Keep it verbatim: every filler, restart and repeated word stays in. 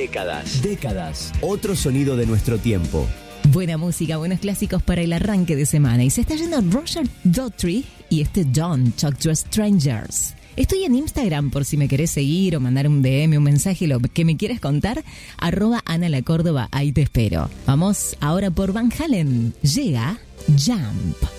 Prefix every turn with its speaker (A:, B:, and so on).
A: Décadas. Décadas. Otro sonido de nuestro tiempo.
B: Buena música, buenos clásicos para el arranque de semana. Y se está yendo Roger Daltrey y este Don't Talk to Strangers. Estoy en Instagram por si me querés seguir o mandar un D M, un mensaje, lo que me quieras contar. Arroba Ana La Córdoba, ahí te espero. Vamos ahora por Van Halen. Llega Jump.